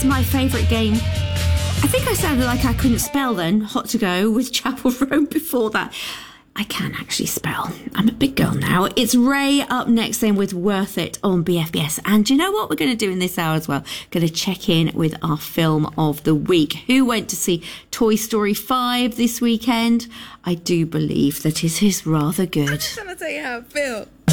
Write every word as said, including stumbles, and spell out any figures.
is my favourite game. I think I sounded like I couldn't spell then. Hot to Go with Chapel Roan before that. I can actually spell. I'm a big girl now. It's Ray up next then with Worth It on B F B S. And do you know what we're going to do in this hour as well? Going to check in with our film of the week. Who went to see Toy Story five this weekend? I do believe that it is rather good. I'm just trying to tell you how I feel.